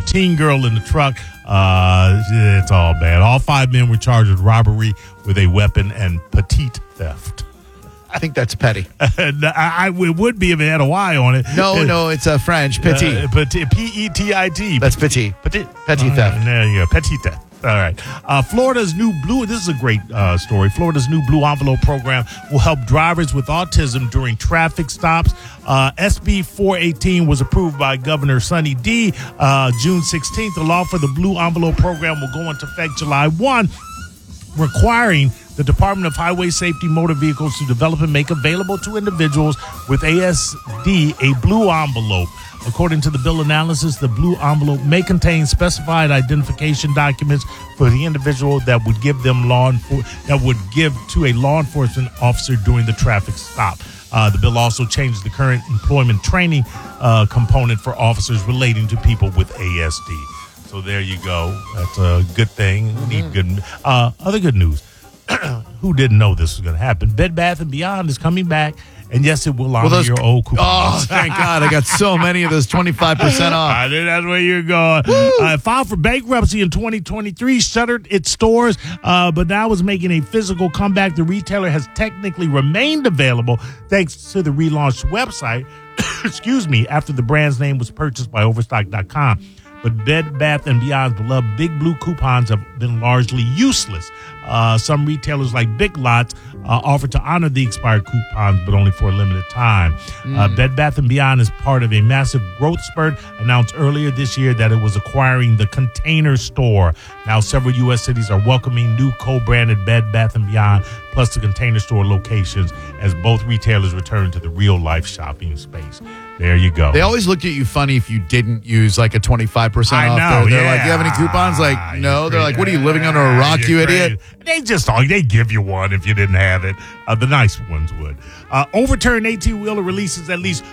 teen girl in the truck. It's all bad. All 5 men were charged with robbery with a weapon and petite theft. I think that's petty. It would be if it had a Y on it. No, it's French. Petit. P-E-T-I-T. That's petit. Petite theft. There you go. Petite theft. All right. Florida's new blue. This is a great story. Florida's new Blue Envelope program will help drivers with autism during traffic stops. SB 418 was approved by Governor Sunny D. June 16th. The law for the Blue Envelope program will go into effect July 1, requiring the Department of Highway Safety Motor Vehicles to develop and make available to individuals with ASD a blue envelope. According to the bill analysis, the blue envelope may contain specified identification documents for the individual that would give to a law enforcement officer during the traffic stop. The bill also changes the current employment training component for officers relating to people with ASD. So there you go. That's a good thing. We need good. Other good news. Who didn't know this was going to happen? Bed Bath & Beyond is coming back. And yes, it will honor your old coupons. Oh, thank God. I got so many of those 25% off. I think that's where you're going. Filed for bankruptcy in 2023, shuttered its stores, but now is making a physical comeback. The retailer has technically remained available thanks to the relaunched website, after the brand's name was purchased by Overstock.com. But Bed Bath & Beyond's beloved Big Blue coupons have been largely useless. Some retailers like Big Lots offer to honor the expired coupons, but only for a limited time. Bed Bath & Beyond is part of a massive growth spurt announced earlier this year that it was acquiring the Container Store. Now, several U.S. cities are welcoming new co-branded Bed Bath & Beyond plus the Container Store locations as both retailers return to the real-life shopping space. There you go. They always looked at you funny if you didn't use like a 25% off. I know, They're like, you have any coupons? Like, no. They're like, what are you, living under a rock, you idiot? They give you one if you didn't have it. The nice ones would. Overturned 18-wheeler releases at least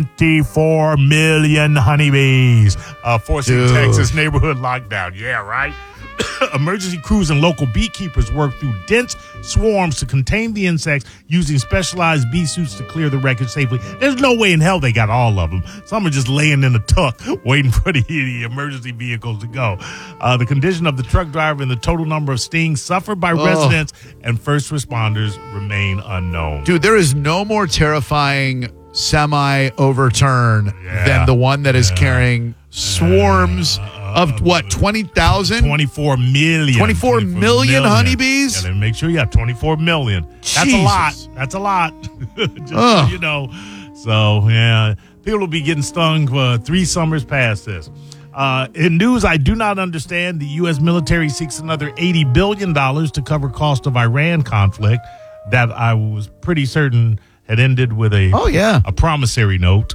24 million honeybees, forcing Texas neighborhood lockdown. Yeah, right? Emergency crews and local beekeepers work through dense swarms to contain the insects using specialized bee suits to clear the wreckage safely. There's no way in hell they got all of them. Some are just laying in a tuck waiting for the emergency vehicles to go. The condition of the truck driver and the total number of stings suffered by residents and first responders remain unknown. Dude, there is no more terrifying semi-overturn than the one that is carrying swarms of what, 20,000? 24 million. 24 million honeybees? Yeah, make sure you have 24 million. That's a lot. That's a lot. Just so you know. So, yeah, people will be getting stung for 3 summers past this. In news I do not understand, the U.S. military seeks another $80 billion to cover cost of Iran conflict that I was pretty certain had ended with a promissory note.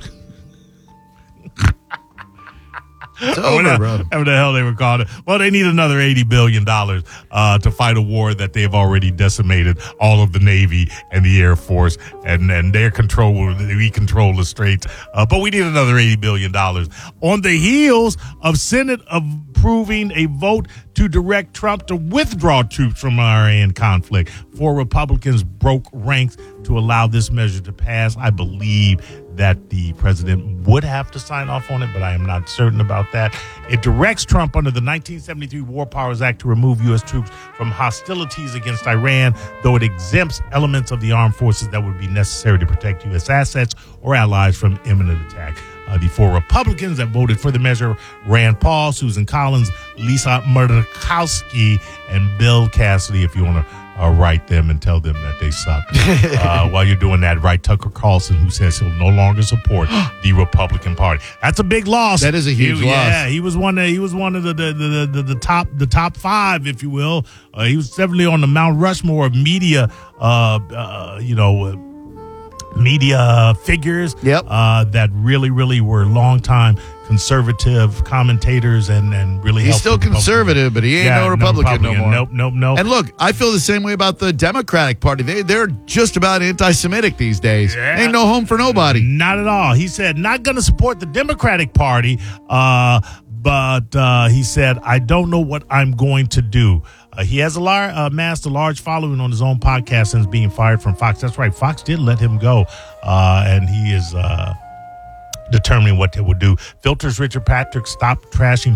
It's over, bro. Whatever the hell they were called it. Well, they need another $80 billion to fight a war that they've already decimated all of the Navy and the Air Force, and we control the straits. But we need another $80 billion. On the heels of Senate approving a vote to direct Trump to withdraw troops from Iran conflict, 4 Republicans broke ranks to allow this measure to pass. I believe that the president would have to sign off on it, but I am not certain about that. It directs Trump under the 1973 War Powers Act to remove U.S. troops from hostilities against Iran, though it exempts elements of the armed forces that would be necessary to protect U.S. assets or allies from imminent attack. The 4 Republicans that voted for the measure: Rand Paul, Susan Collins, Lisa Murkowski, and Bill Cassidy. If you want to write them and tell them that they suck. While you're doing that, write Tucker Carlson, who says he'll no longer support the Republican Party. That's a big loss. That is a huge loss. Yeah, he was one of the top 5, if you will. He was definitely on the Mount Rushmore of media, media figures that really were longtime conservative commentators and really he's still conservative, but he ain't no Republican no more. Nope. And look, I feel the same way about the Democratic Party. They're just about anti-Semitic these days. Yeah. Ain't no home for nobody. Not at all. He said not going to support the Democratic Party, but he said, I don't know what I'm going to do. He has amassed a large following on his own podcast since being fired from Fox. That's right. Fox did let him go, and he is determining what they will do. Filters Richard Patrick stopped trashing